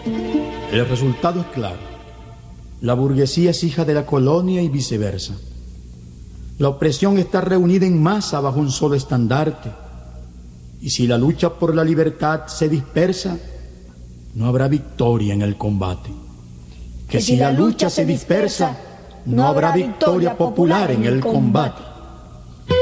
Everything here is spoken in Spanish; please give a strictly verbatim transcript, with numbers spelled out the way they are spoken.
El resultado es claro. La burguesía es hija de la colonia y viceversa. La opresión está reunida en masa bajo un solo estandarte. Y si la lucha por la libertad se dispersa, no habrá victoria en el combate. Que si la lucha se dispersa, no habrá victoria popular en el combate.